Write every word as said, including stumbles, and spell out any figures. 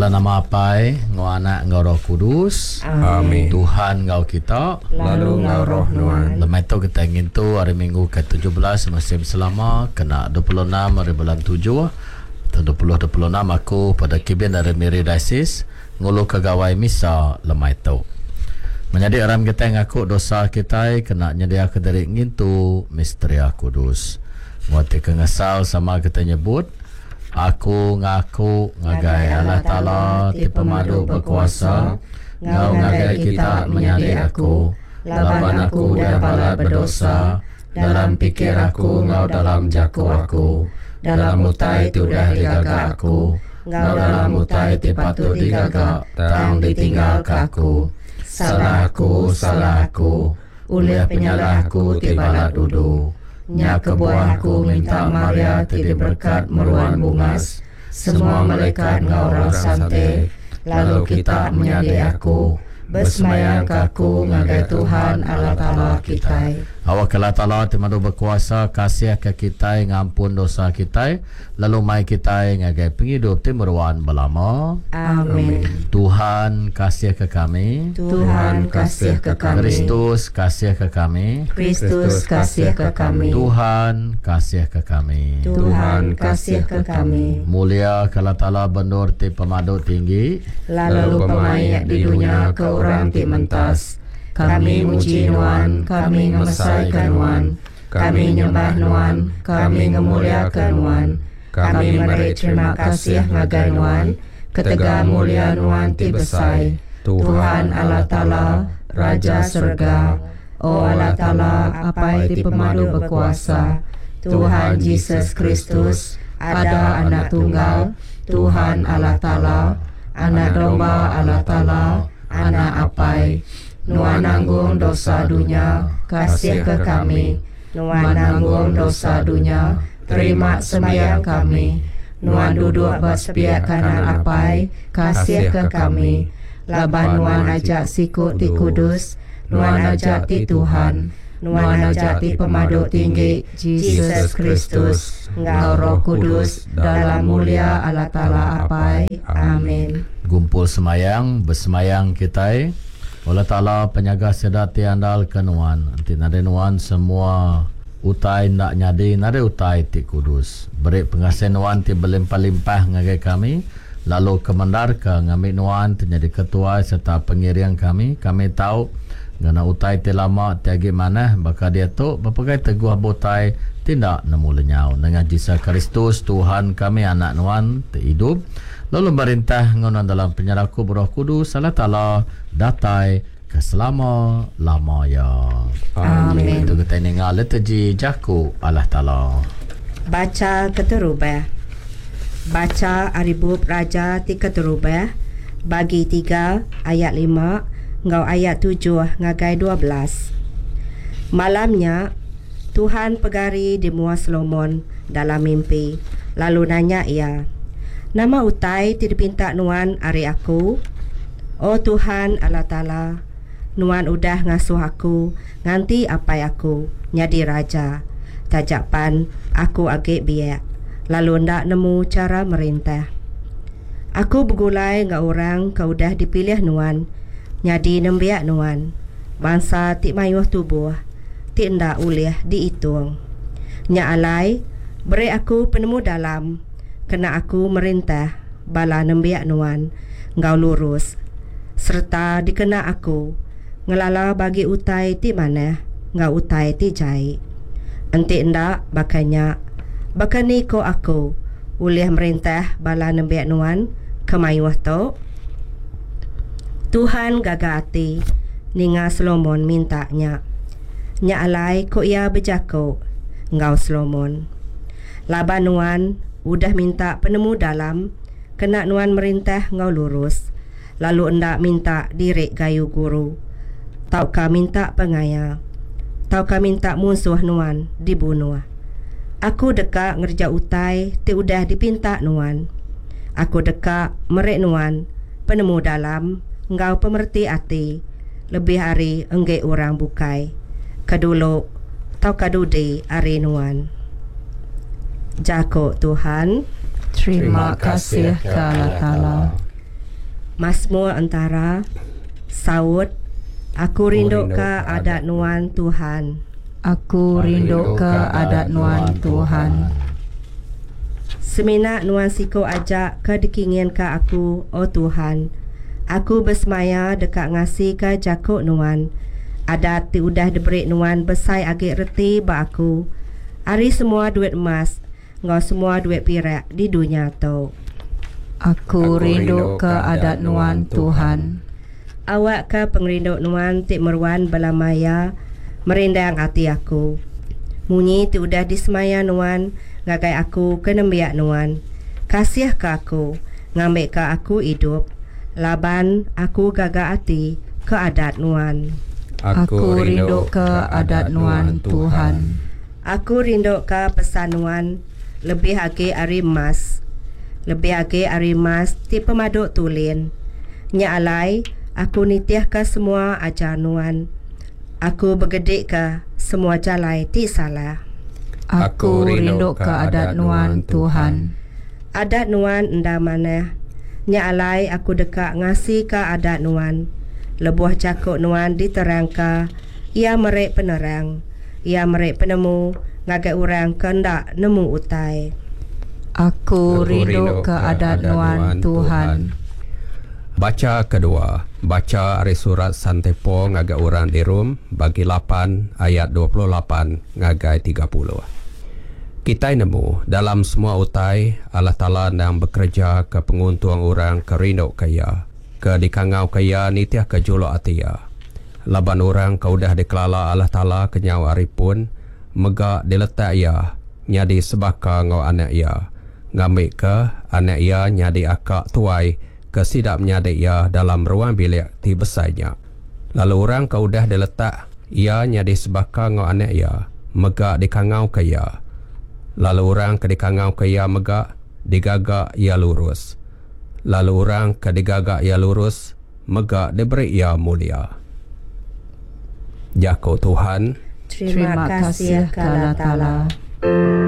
dalam nama Apai, ngau Anak, ngau Roh Kudus. Amin. Tuhan ngau kita, lalu ngau Roh Nuan. Lemai tu kita ingin tu hari Minggu ke tujuh belas musim selama kena dua puluh enam hari bulan tujuh dua puluh dua puluh enam aku pada Kibin dari Miri Diocese ngulu kegawai misa lemai tu. Menjadi orang kita ngaku dosa kita kena nyedia ke dari ingin tu misteri Kudus. Waktu kengesal sama kita nyebut aku ngaku ngagai Allah Ta'ala ti pemadu berkuasa ngau ngagai kita menjadi aku laban aku dah bala berdosa dalam pikir aku ngau dalam jaku aku dalam mutai tu dah digaga aku ngau dalam mutai ti patut digaga tang ditinggal ke aku salahku salahku ulih penyalahku ti bala dudu nya kebuahku minta Maria ti berkat meruan bungas semua malaikat ngau rasante lalu kita menjadi aku bersemayang kaku ngagai Tuhan Allah Ta'ala kita. Awak Allah Ta'ala timadu berkuasa kasih ke kita ngampun dosa kita lalu mai kita ngagai penghidup timuruan belama. Amin. Tuhan kasih ke kami. Tuhan kasih ke kami. Kristus kasih ke kami. Kristus kasih ke kami. Tuhan kasih ke kami. Tuhan kasih ke kami. Mulia Allah Ta'ala bendur ti pemadu tinggi lalu pemayak di dunia ke orang ti mentas. Kami muji Nuan, kami ngemesaikan Nuan, kami nyembah Nuan, kami ngemuliakan Nuan, kami meri terima kasih ngagai Nuan, ketega mulia Nuan ti besai, Tuhan Allah Ta'ala, Raja Surga, O Allah Ta'ala, apai ti pemadu berkuasa, Tuhan Yesus Kristus, ada anak tunggal, Tuhan Allah Ta'ala, anak domba Allah Ta'ala, anak apai, Nuan nanggung dosa dunia, kasih ke kami. Nuan nanggung dosa dunia, terima sembahyang kami. Nuan duduk bersepiak kanan apai, kasih ke kami. Laban Nuan ajak sikut ti kudus, Nuan ajak ti Tuhan, Nuan ajak ti pemadu tinggi, Yesus Kristus, ngau Roh Kudus, dalam mulia Allah Ta'ala apai. Amin. Gumpul semayang, bersemayang kita Allah Ta'ala penyaga sedati andal ke Nuan. Nanti nade Nuan semua utai nak nyadi nade utai ti kudus. Beri pengasih Nuan ti berlimpah-limpah ngagai kami. Lalu kemendar ke ngambil Nuan ti jadi ketua serta pengirian kami. Kami tahu ngana utai ti lama ti agi mana baka dia tu berpakai teguh botai tidak nemu lenyau. Dengan Yesus Kristus Tuhan kami anak Nuan ti hidup. Lalu merintah ngonon dalam penyerahku Roh Kudus Allah Ta'ala datai ke selama lamanya. Amin. Itu kita dengar liturgi jaku Allah Ta'ala. Baca keterubah. Baca Aribub Raja ti keterubah bagi tiga ayat lima ngau ayat tujuh ngagai dua belas. Malamnya Tuhan pegari di Mua Solomon dalam mimpi lalu nanya ia, nama utai ti dipinta Nuan ari aku. O Tuhan Allah Ta'ala, Nuan udah ngasuh aku nganti apai aku nyadi raja. Tajapan aku agak biak lalu ndak nemu cara merintah. Aku bergulai ngak orang kau dah dipilih Nuan nyadi nembiak Nuan. Bangsa ti mayuh tubuh ti ndak ulih dihitung. Nya alai beri aku penemu dalam kena aku merintah bala nembiak Nuan ngau lurus serta dikena aku ngelala bagi utai ti mana ngau utai ti jai. Enti ndak bakanya bakani ko aku ulih merintah bala nembiak Nuan kemayuh to. Tuhan gagati ninga Solomon mintanya. Nya alai ko ia bejako ngau Solomon. Laban Nuan udah minta penemu dalam kena Nuan merintah ngau lurus lalu endak minta direk gayu guru. Taukah minta pengaya, taukah minta musuh Nuan dibunuh. Aku dekak ngerja utai ti udah dipinta Nuan. Aku dekak merek Nuan penemu dalam ngau pemerti ati lebih hari engge orang bukai kadulu tau kadudi ari Nuan. Jako Tuhan. Terima kasih ke Allah Ta'ala. Mazmur antara Saud. Aku rindu ke adat Nuan Tuhan. Aku rindu ke adat Nuan Tuhan. Seminat Nuan Siko ajak ke dekingin ke aku, oh Tuhan. Aku bersemaya dekat ngasih ke jakuk Nuan. Adat ti udah diberi Nuan besai agak reti ba aku. Hari semua duit emas, ngau semua duit pirak di dunia tu. Aku rindu ke adat Nuan Tuhan. Awak ke pengrindu Nuan Tik Meruan Balamaya merindang hati aku. Munyi ti udah disemaya Nuan ngagai aku ke nembiak Nuan. Kasih ke aku, ngambil ke aku hidup. Laban aku gagak hati ke adat Nuan. Aku rindu ke adat Nuan Tuhan. Aku rindu ke pesan Nuan lebih agi hari emas. Lebih agi hari emas ti pemaduk tulin. Nya alai aku nitiah ke semua ajar Nuan. Aku bergedik ke semua jalai ti salah. Aku rindu ke adat Nuan Tuhan. Adat Nuan enda mana? Nya alai aku dekat ngasih ke adat Nuan. Lebuh cakuk Nuan diterang ke. Ia merek penerang. Ia merek penemu. Ngagai orang kendak nemu utai. Aku rindu ke adat Nuan Tuhan. Baca kedua. Baca dari surat Santepo ngagai orang di Rum bagi lapan ayat dua puluh lapan ngagai tiga puluh. Kita nemu dalam semua utai Allah Ta'ala yang bekerja ke penguntung orang ke rindu kaya, ke dikangau kaya nitiah ke julok atia. Laban orang kau dah dikelala Allah Ta'ala ke nyawa aripun, megak diletak ia, nyadi sebaka ngau anak ia. Ngambil ke anak ia nyadi akak tuai, ke sidap nyadi ia dalam ruang bilik ti besarnya. Lalu orang kau dah diletak, ia nyadi sebaka ngau anak ia, megak dikangau kaya. Lalu orang ke dikangau kaya megak, digagak ia lurus. Lalu orang ke digagak ia lurus, megak diberi ia mulia. Jako Tuhan. Terima kasih ke Allah Ta'ala.